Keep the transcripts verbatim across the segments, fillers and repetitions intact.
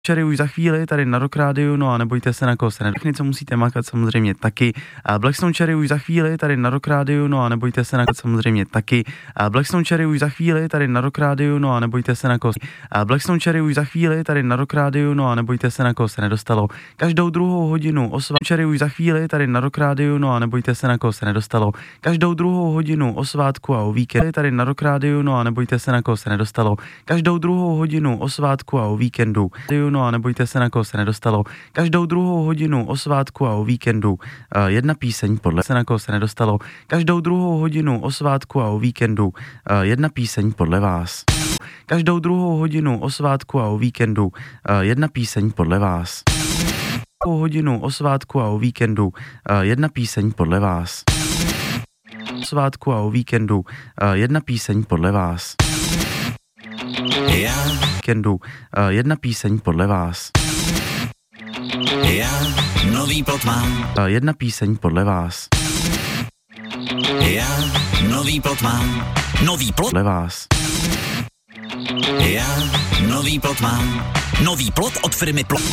Čary už za chvíli tady na Rock Rádiu, no a nebojte se, na koho se nedechni, co musíte makat samozřejmě taky. A Blackstone Cherry už za chvíli tady na Rock Rádiu, no a nebojte se, na koho samozřejmě taky. A Blackstone Cherry už za chvíli tady na Rock Rádiu, no a nebojte se, na koho. A Blackstone Cherry už za chvíli tady na Rock Rádiu, no a nebojte se, na koho se nedostalo. Každou druhou hodinu osvátku Cherry už za chvíli tady na Rock Rádiu, no a nebojte se, na koho se nedostalo. Každou druhou hodinu o svátku a o víkendu tady na Rock Rádiu, no a nebojte se, na koho se nedostalo. Každou druhou hodinu o svátku a o víkendu. No a nebojte se, na koho se nedostalo. Každou druhou hodinu o svátku a o víkendu. Jedna píseň podle se, na koho se nedostalo. Každou druhou hodinu o svátku a o víkendu. Jedna píseň podle vás. Každou druhou hodinu o svátku a o víkendu. Jedna píseň podle vás. Každou hodinu o svátku a o víkendu. Jedna píseň podle vás. O svátku a o víkendu. Jedna píseň podle vás. Já. Víkendu. Jedna píseň podle vás. Já nový plot mám. Jedna píseň podle vás. Já nový plot mám. Nový plot podle vás. Já nový plot mám. Nový plot od firmy Plot.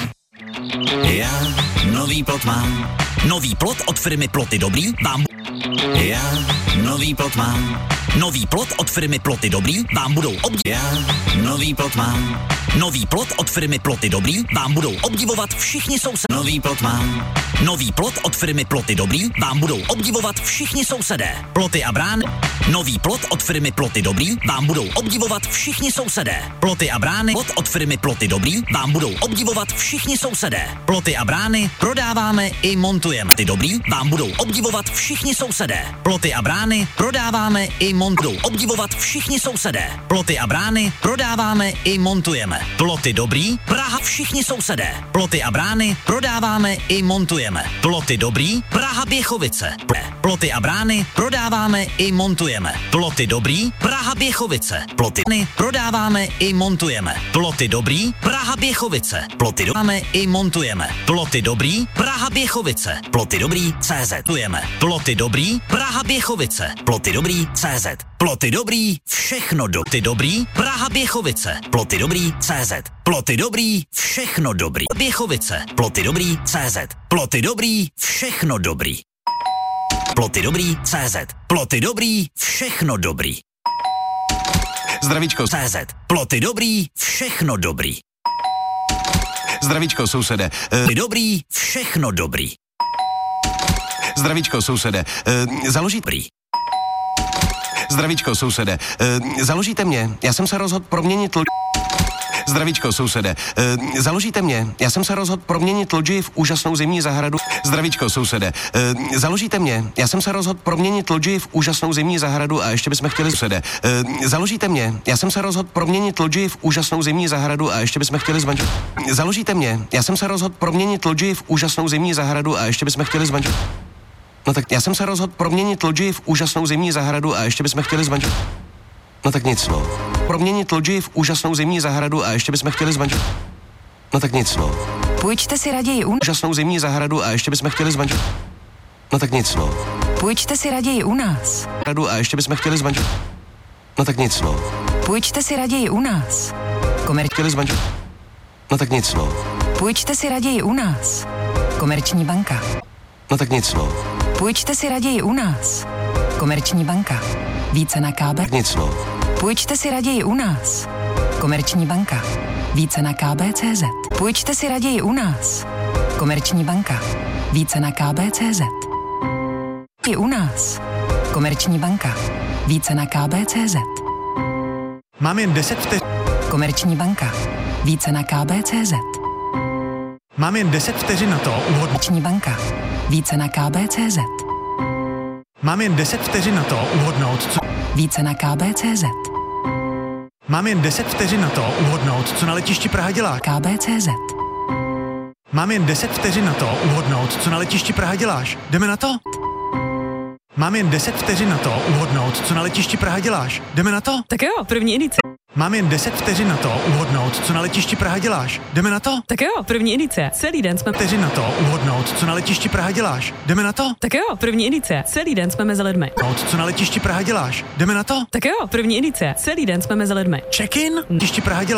Já nový plot mám. Nový plot od firmy Ploty Dobrý vám. Já nový plot mám. Nový plot od firmy Ploty Dobrý vám budou obdivovat. Já nový plot mám. Nový plot od firmy Ploty Dobrý vám budou obdivovat všichni sousedé. Nový plot mám. Nový plot od firmy Ploty Dobrý vám budou obdivovat všichni sousedé. Ploty a brány. Nový plot od firmy Ploty Dobrý vám budou obdivovat všichni sousedé. Ploty a brány. Plot od firmy Ploty Dobrý vám budou obdivovat všichni sousedé. Ploty a brány prodáváme i montujeme. Ploty Dobrý vám budou obdivovat všichni sousedé. Ploty a brány prodáváme i montujeme. Budou obdivovat všichni sousedé. Ploty a brány prodáváme i montujeme. Ploty Dobrý, Praha, všichni sousedé. Ploty a brány prodáváme i montujeme. Ploty Dobrý, Praha, Běchovice. Ploty a brány prodáváme i montujeme. Ploty Dobrý, Praha, Běchovice. Ploty prodáváme i montujeme. Ploty Dobrý, Praha, Běchovice. Ploty dáváme i montujeme. Ploty Dobrý, Praha, Běchovice. Ploty Dobrý, C Z. Ploty Dobrý, Praha, Běchovice. Ploty Dobrý, C Z. Ploty Dobrý, všechno do. Ploty Dobrý, Praha, Běchovice. Ploty Dobrý, C Z. Ploty Dobrý, všechno dobrý. Běchovice. Ploty Dobrý, C Z. Ploty Dobrý, všechno dobrý. Ploty Dobrý, C Z. Ploty Dobrý, všechno dobrý. Zdravíčko, C Z. Ploty Dobrý, všechno dobrý. Zdravíčko, sousede. Ploty Dobrý, všechno dobrý. Zdravíčko, sousede. E, založit prý. Zdravíčko, sousede. E, založíte mě? Já jsem se rozhodl proměnit loď. Zdravíčko, sousede. E, založíte mě? Já jsem se rozhodl proměnit loďi v úžasnou zimní zahradu. Zdravíčko, sousede. E, založíte mě? Já jsem se rozhodl proměnit loďi v úžasnou zimní zahradu a ještě bychom chtěli sousede. E, založíte mě? Já jsem se rozhodl proměnit loďi v úžasnou zimní zahradu a ještě bychom chtěli zmanžit. Založíte mě? Já jsem se rozhodl proměnit loďi v úžasnou zimní zahradu a ještě bychom chtěli zmanžit. No tak já jsem se rozhodl proměnit loďi v úžasnou zimní zahradu a ještě bychom chtěli zmanžit. No tak nic, no. Proměnit loďi v úžasnou zimní zahradu a ještě bychom chtěli zmanžit. No tak nic, no. Půjčte si raději u úžasnou zimní zahradu a ještě bychom chtěli zmanžit. No tak nic, no. Půjčte si raději u nás. Radu a ještě bychom chtěli zmanžit. No tak nic, no. Půjčte si raději u nás. Komer... Chtěli zmanžit. No tak nic, no. Půjčte si raději u nás. Komerční banka. No tak nic, no. Půjčte si raději u nás. Komerční banka. Více na K B. Nic, no. Půjčte si raději u nás. Komerční banka. Více na K B tečka cé zet. Půjčte si raději u nás. Komerční banka. Více na K B tečka cé zet. I u nás. Komerční banka. Více na K B tečka cé zet. Mám jen deset vteřin. Komerční banka. Více na K B tečka cé zet. Mám jen deset vteřin na to uhodnout. Komerční banka. Více na K B tečka cé zet. Mám jen deset vteřin na to uhodnout, co... Více na K B tečka cé zet. Mám jen deset vteřin na to uhodnout, co na letišti Praha děláš. K B tečka cé zet. Mám jen deset vteřin na to uhodnout, co na letišti Praha děláš. Jdeme na to? Mám jen deset vteřin na to uhodnout, co na letišti Praha děláš. Jdeme na to? Tak jo, první edice. Mám jen deset vteřin na to uhodnout, co na letišti Praha děláš. Jdeme na to? Tak jo, první edice. Celý den jsme... Vteřin na to uhodnout, co na letišti Praha děláš. Jdeme na to? Tak jo, první edice. Celý den jsme mezi lidmi. Co na letišti Praha děláš. Jdeme na to? Tak jo, první edice. Celý den jsme mezi lidmi. Check-in? Letišti Praha děláš.